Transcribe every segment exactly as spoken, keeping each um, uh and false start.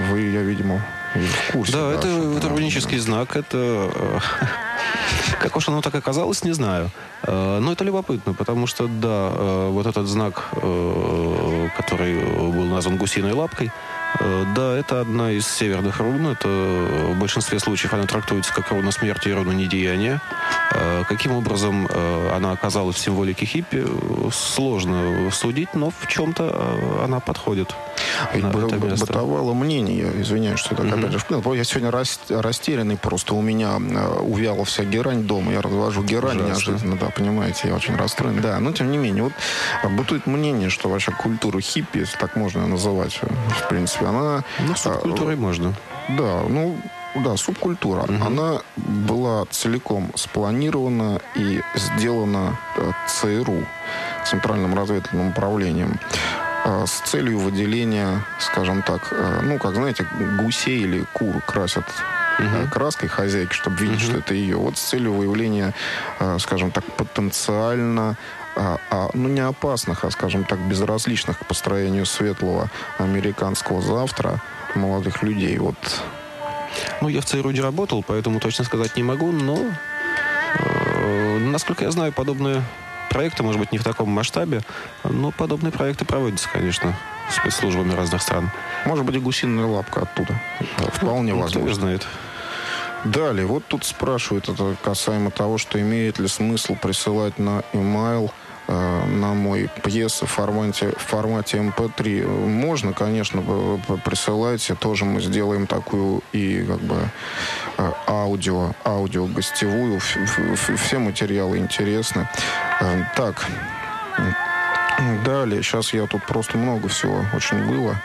Вы, я, видимо, в курсе. Да, да это, что, это да, рунический да. знак. Это... Как уж оно так оказалось, не знаю. Но это любопытно, потому что, да, вот этот знак, который был назван гусиной лапкой, да, это одна из северных рун. Это в большинстве случаев она трактуется как руна смерти и руна недеяния. Каким образом она оказалась в символике хиппи, сложно судить, но в чем-то она подходит. Ведь бытовало мнение, извиняюсь, что я так mm-hmm. опять же вклинил. Я сегодня рас, растерянный просто. У меня увяла вся герань дома. Я развожу герань Ужасно. неожиданно, да, понимаете, я очень расстроен. Да, но тем не менее, вот бытует мнение, что вообще культура хиппи, если так можно называть, в принципе, она... Ну, субкультурой а, можно. Да, ну... Да, субкультура. Угу. Она была целиком спланирована и сделана ЦРУ, Центральным разведывательным управлением, с целью выделения, скажем так, ну, как, знаете, гусей или кур красят uh-huh. краской хозяйки, чтобы видеть, uh-huh. что это ее. Вот с целью выявления, скажем так, потенциально, а, а, ну, не опасных, а, скажем так, безразличных к построению светлого американского завтра молодых людей. Вот. Ну, я в ЦРУ не работал, поэтому точно сказать не могу, но, э, насколько я знаю, подобные проекты, может быть, не в таком масштабе, но подобные проекты проводятся, конечно, спецслужбами разных стран. Может быть, и гусиная лапка оттуда. Вполне ну, возможно. Кто знает. Далее, вот тут спрашивают, это касаемо того, что имеет ли смысл присылать на email на мой пьесы в формате, в формате эм пэ три. Можно, конечно, присылайте. Тоже мы сделаем такую и как бы аудио, аудио гостевую. Все материалы интересны. Так. Далее. Сейчас я тут просто много всего очень было.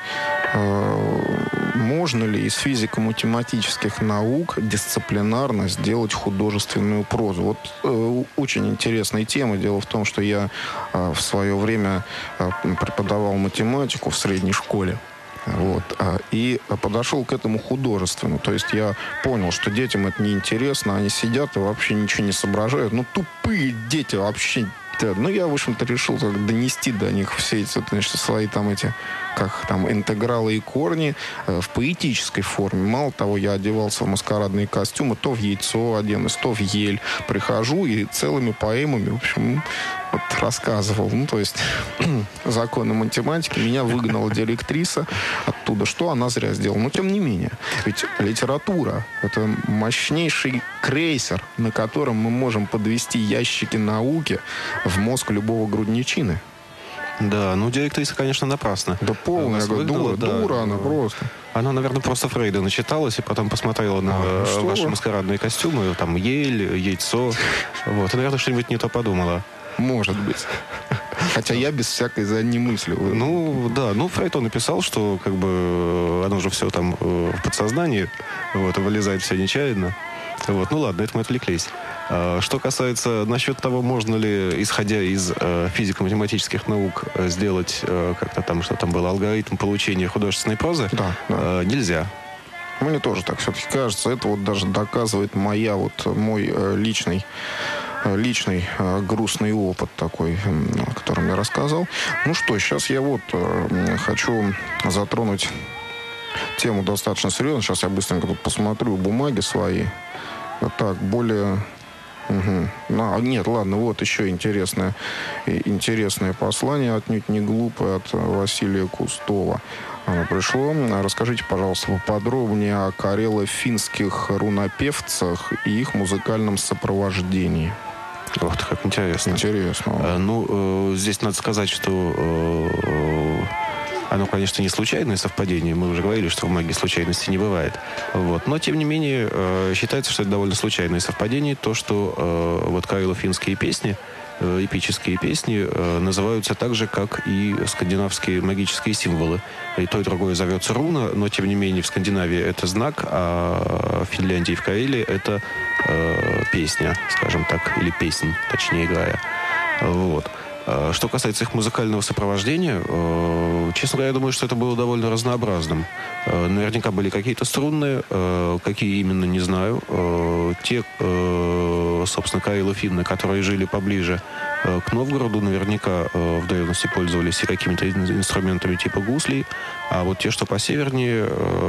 Можно ли из физико-математических наук дисциплинарно сделать художественную прозу? Вот э, очень интересная тема. Дело в том, что я э, в свое время э, преподавал математику в средней школе. Вот, э, и подошел к этому художественно. То есть я понял, что детям это неинтересно. Они сидят и вообще ничего не соображают. Ну, тупые дети вообще. Ну, я, в общем-то, решил как донести до них все эти, значит, свои там эти, как там, интегралы и корни э, в поэтической форме. Мало того, я одевался в маскарадные костюмы, то в яйцо оденусь, то в ель. Прихожу и целыми поэмами, в общем, вот, рассказывал. Ну, то есть, законы математики. Меня выгнала директриса оттуда, что она зря сделала. Но, тем не менее, ведь литература — это мощнейший крейсер, на котором мы можем подвести ящики науки в мозг любого грудничины. Да, ну директриса, конечно, напрасно. Да полная, говорю, дура, да, дура она просто. Она, наверное, просто Фрейда начиталась и потом посмотрела на а, ну, ваши маскарадные костюмы, там, ель, яйцо. Вот, и, наверное, что-нибудь не то подумала. Может быть. Хотя я без всякой задней мысли. Ну, да, ну, Фрейд, он написал, что, как бы, оно же все там в подсознании, вот, и вылезает все нечаянно. Вот, ну ладно, это мы отвлеклись. Что касается насчет того, можно ли, исходя из э, физико-математических наук, э, сделать э, как-то там, что там было, алгоритм получения художественной прозы, да, да. Э, нельзя. Мне тоже так все-таки кажется. Это вот даже доказывает моя, вот, мой э, личный, э, личный э, грустный опыт такой, э, о котором я рассказал. Ну что, сейчас я вот э, хочу затронуть тему достаточно серьезно. Сейчас я быстренько тут посмотрю бумаги свои. Так, более... Угу. А, нет, ладно, вот еще интересное, интересное послание, отнюдь не глупое, от Василия Кустова. Оно пришло. Расскажите, пожалуйста, поподробнее о карело-финских рунопевцах и их музыкальном сопровождении. Ох ты, как интересно. Интересно. А, ну, э, здесь надо сказать, что... Э, Оно, конечно, не случайное совпадение. Мы уже говорили, что в магии случайности не бывает. Вот. Но, тем не менее, э, считается, что это довольно случайное совпадение. То, что э, вот карело-финские песни, э, эпические песни, э, называются так же, как и скандинавские магические символы. И то, и другое зовется руна, но, тем не менее, в Скандинавии это знак, а в Финляндии и в Карелии это э, песня, скажем так, или песнь, точнее говоря. Вот. Что касается их музыкального сопровождения, честно говоря, я думаю, что это было довольно разнообразным. Наверняка были какие-то струнные, какие именно, не знаю. Те, собственно, карело-финны, которые жили поближе к Новгороду, наверняка в древности пользовались и какими-то инструментами типа гуслей. А вот те, что посевернее,